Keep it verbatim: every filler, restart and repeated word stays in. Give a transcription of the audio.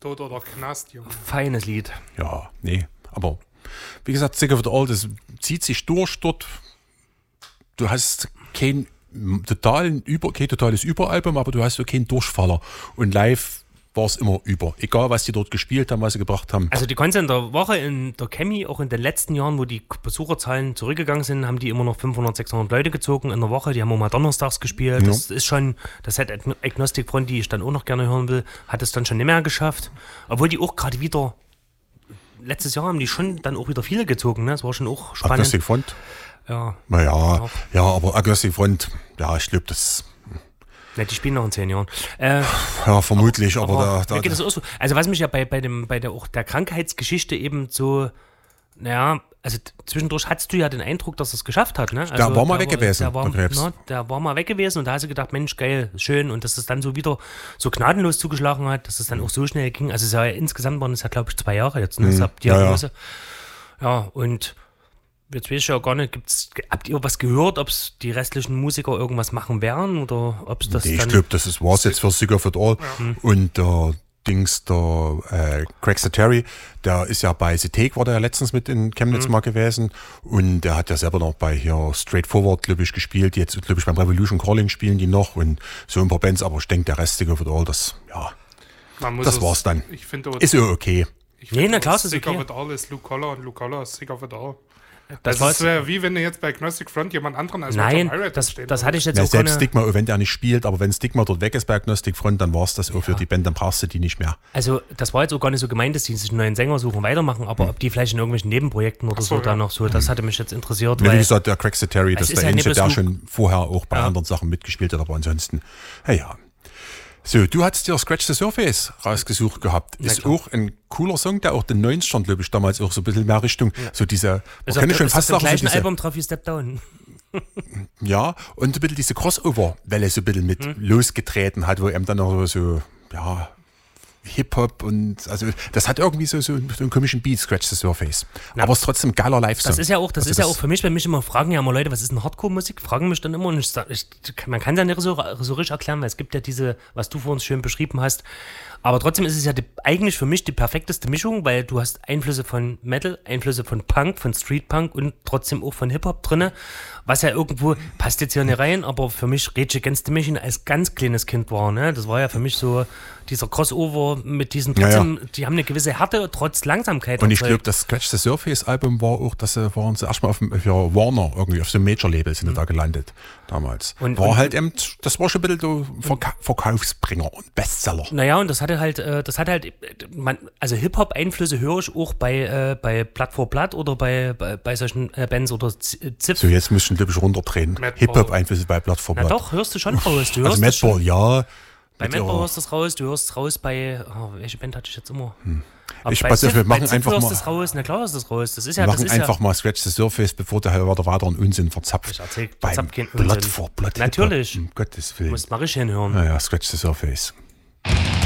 Tod oder Knast, Junge. Feines Lied. Ja, nee, aber wie gesagt, Sick of It All, das zieht sich durch dort. Du hast kein, totalen Über, kein totales Überalbum, aber du hast so keinen Durchfaller. Und live war es immer über. Egal, was die dort gespielt haben, was sie gebracht haben. Also die Konzerte in der Woche in der Chemie, auch in den letzten Jahren, wo die Besucherzahlen zurückgegangen sind, haben die immer noch fünfhundert, sechshundert Leute gezogen in der Woche. Die haben auch mal donnerstags gespielt. Ja. Das ist schon, das hat Agnostic Front, die ich dann auch noch gerne hören will, hat es dann schon nicht mehr geschafft. Obwohl die auch gerade wieder, letztes Jahr haben die schon dann auch wieder viele gezogen. Ne? Das war schon auch spannend. Agnostic Front? Ja. Naja, ja, aber Agnostic Front, ja, ich glaube, das... Ne, die spielen noch in zehn Jahren. Äh, ja, vermutlich, aber, aber, aber da, da geht das auch so. Also was mich ja bei, bei, dem, bei der, auch der Krankheitsgeschichte eben so, naja, also zwischendurch hattest du ja den Eindruck, dass er es geschafft hat. Ne? Also, der war mal weg gewesen, der war, der Krebs. Na, der war mal weg gewesen und da hast du gedacht, Mensch, geil, schön. Und dass es dann so wieder so gnadenlos zugeschlagen hat, dass es dann auch so schnell ging. Also es ja, insgesamt waren es ja, glaube ich, zwei Jahre jetzt, ne? Mhm. Diagnose. Ja, ja. ja, und jetzt weiß ich ja gar nicht, gibt's, habt ihr was gehört, ob es die restlichen Musiker irgendwas machen werden oder ob es das nee, dann... Ich glaube, das war es jetzt für Sick of It All. Ja. Und der Dings, der äh, Craig Seteri, der ist ja bei Sitek, war der ja letztens mit in Chemnitz mhm. mal gewesen und der hat ja selber noch bei hier Straightforward, glaube ich, gespielt. Jetzt, glaube ich, beim Revolution Calling spielen die noch und so ein paar Bands, aber ich denke, der Rest Sick of It All, das, ja, das war's dann. Ich find, ist ja okay. Ich nee, na klar, ist Sick okay. of It All ist Luke Collar und Luke Collar ist Sick of It All. Das, das ist äh, wie wenn du jetzt bei Agnostic Front jemand anderen als Nein, das, steht, das hatte ich jetzt ja, auch selbst Stigma, wenn der nicht spielt, aber wenn Stigma dort weg ist bei Agnostic Front, dann war es das auch ja. für die Band, dann brauchst du die nicht mehr. Also das war jetzt auch gar nicht so gemeint, dass die sich einen neuen Sänger suchen, weitermachen, aber hm. ob die vielleicht in irgendwelchen Nebenprojekten oder so, so ja. da noch so, das hatte mich jetzt interessiert. Ja, wie gesagt, der Craig Seteri, das ist der Einzige, der schon vorher auch bei ja. anderen Sachen mitgespielt hat, aber ansonsten, ja, ja. So, du hattest dir Scratch the Surface rausgesucht gehabt. Na, ist klar. auch ein cooler Song, der auch den neunzigern, glaube ich, damals auch so ein bisschen mehr Richtung, ja. so diese, man kann schon fast sagen, so diese... Album drauf wie Step Down. Ja, und ein bisschen diese Crossover-Welle so ein bisschen mit hm. losgetreten hat, wo er dann noch so, ja, Hip-Hop und, also das hat irgendwie so, so, so einen komischen Beat, Scratch the Surface. Na, aber es ist trotzdem geiler Live-Song. Das ist ja auch, das also ist das ja auch für mich, wenn mich immer fragen, ja immer Leute, was ist denn Hardcore-Musik? Fragen mich dann immer und ich, ich, man kann es ja nicht so, so richtig erklären, weil es gibt ja diese, was du vorhin schön beschrieben hast, aber trotzdem ist es ja die, eigentlich für mich die perfekteste Mischung, weil du hast Einflüsse von Metal, Einflüsse von Punk, von Street-Punk und trotzdem auch von Hip-Hop drinne, was ja irgendwo, passt jetzt hier nicht rein, aber für mich Rage Against the Machine als ganz kleines Kind war, ne? Das war ja für mich so dieser Crossover mit diesen trotzdem, ja, ja. die haben eine gewisse Härte trotz Langsamkeit. Und ich glaube, das Scratch the Surface Album war auch, dass sie waren sie erstmal auf dem für Warner irgendwie auf so einem Major-Label sind mhm. da gelandet damals. Und, war und, halt eben, das war schon ein bisschen so Verka- Verkaufsbringer und Bestseller. Naja, und das hatte halt, das hatte halt, man, also Hip-Hop-Einflüsse höre ich auch bei, äh, bei Blood for Blood oder bei, bei, bei solchen äh, Bands oder Ziff. So, jetzt müssen wir, glaube ich, runterdrehen. Hip-Hop-Einflüsse bei Blood for Blood. Na doch, hörst du schon raus. Du hörst also Madball, ja. Bei Madball hörst du es raus, du hörst es raus bei, oh, welche Band hatte ich jetzt immer? Hm. Ich passe auf, wir machen einfach mal. Das raus. Na klar hörst du es raus. Das ist ja, wir machen das ist einfach ja, mal Scratch the Surface, bevor der Herr weiter einen Unsinn verzapft. Ich erzähl, beim verzapft keinen Blood Unsinn. for Blood. Natürlich. Um Gottes Willen. Du musst mal richtig hinhören. Naja, Scratch the Surface.